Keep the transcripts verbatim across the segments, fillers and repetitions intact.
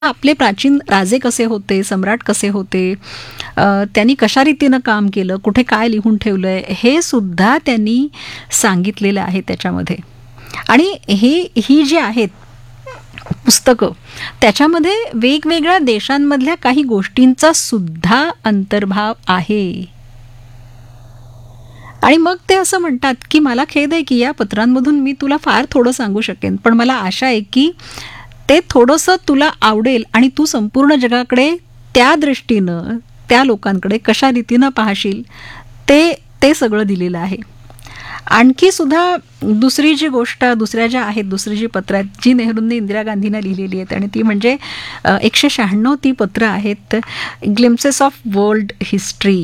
आपले प्राचीन राजे कसे होते, सम्राट कसे होते, अ, त्यांनी कशा रीतीनं काम केलं, कुठे काय लिहून ठेवलंय, हे सुद्धा त्यांनी सांगितलेलं आहे त्याच्यामध्ये. आणि हे ही जी आहेत पुस्तकं, त्याच्यामध्ये वेगवेगळ्या देशांमधल्या काही गोष्टींचा सुद्धा अंतर्भाव आहे. आणि मग ते असं म्हणतात की मला खेद आहे की या पत्रांमधून मी तुला फार थोडं सांगू शकेन, पण मला आशा आहे की ते थोडंसं तुला आवडेल आणि तू संपूर्ण जगाकडे त्या दृष्टीनं, त्या लोकांकडे कशा रीतीनं पाहशील ते ते सगळं दिलेलं आहे. आणखी सुद्धा दुसरी जी गोष्ट, दुसऱ्या ज्या आहेत, दुसरी जी पत्र आहेत जी नेहरूंनी इंदिरा गांधींना लिहिलेली आहेत, आणि ती म्हणजे एकशे शहाण्णव ती पत्र आहेत, ग्लिम्सेस ऑफ वर्ल्ड हिस्ट्री.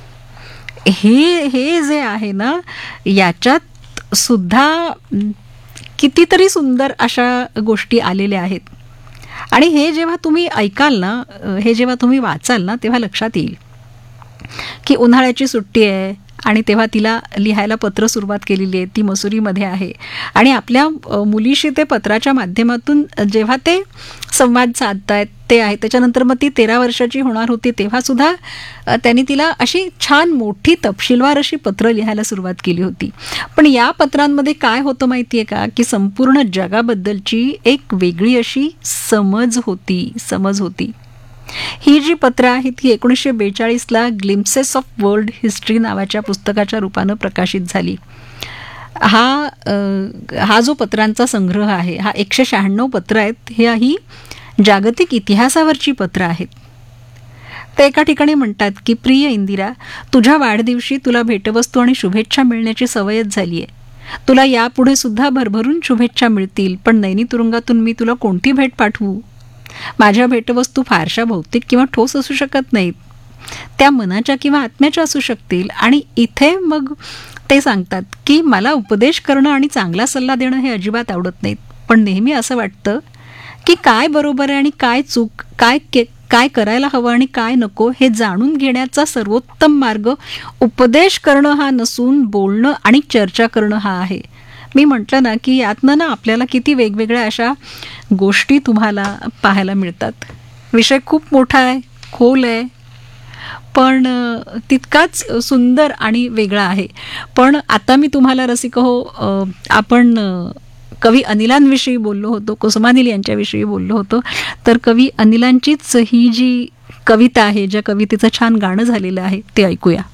हे हे जे आहे ना, याच्यात सुद्धा कितीतरी सुंदर अशा गोष्टी आलेल्या आहेत. आणि हे जेव्हा तुम्ही ऐकाल ना, हे जेव्हा तुम्ही वाचाल ना, तेव्हा लक्षात येईल की उन्हाळ्याची सुट्टी आहे आणि तेव्हा तिला लिहायला पत्र सुरुवात केलेली आहे, ती मसुरीमध्ये आहे. आणि आपल्या मुलीशी ते पत्राच्या माध्यमातून जेव्हा ते संवाद साधतायत ते आहे. त्याच्यानंतर मग ती तेरा वर्षाची होणार होती तेव्हा सुद्धा त्यांनी तिला अशी छान मोठी तपशीलवार अशी पत्र लिहायला सुरुवात केली होती. पण या पत्रांमध्ये काय होतं माहिती आहे का, की संपूर्ण जगाबद्दलची एक वेगळी अशी समज होती समज होती ही जी पत्र आहेत ही एकोणीसशे बेचाळीसला ग्लिम्सेस ऑफ वर्ल्ड हिस्ट्री नावाच्या पुस्तकाच्या रूपानं प्रकाशित झाली. हा हा जो पत्रांचा संग्रह आहे, हा एकशे शहाण्णव पत्र आहेत, हे ही जागतिक इतिहासावरची पत्र आहेत. ते एका ठिकाणी म्हणतात की प्रिय इंदिरा, तुझ्या वाढदिवशी तुला भेटवस्तू आणि शुभेच्छा मिळण्याची सवयच झाली आहे. तुला यापुढे सुद्धा भरभरून शुभेच्छा मिळतील, पण नैनी तुरुंगातून मी तुला कोणती भेट पाठवू? माझ्या भेटवस्तू फारशा भौतिक किंवा ठोस असू शकत नाहीत, त्या मनाच्या किंवा आत्म्याच्या असू शकतील. आणि इथे मग ते सांगतात की मला उपदेश करणं आणि चांगला सल्ला देणं हे अजिबात आवडत नाहीत, पण नेहमी असं वाटतं की काय बरोबर आहे आणि काय चूक, काय के काय करायला हवं आणि काय नको हे जाणून घेण्याचा सर्वोत्तम मार्ग उपदेश करणं हा नसून बोलणं आणि चर्चा करणं हा आहे. मी म्हटलं ना की यातनं ना आपल्याला किती वेगवेगळ्या अशा गोष्टी तुम्हाला पाहायला मिळतात. विषय खूप मोठा आहे, खोल आहे, पण तितकाच सुंदर आणि वेगळा आहे. पण आता मी तुम्हाला रसिक हो, आपण कवी अनिलांविषयी बोललो होतो, कुसुमानिल यांच्याविषयी बोललो होतो, तर कवी अनिलांचीच ही जी कविता आहे, ज्या कवितेचं छान गाणं झालेलं आहे, ते ऐकूया.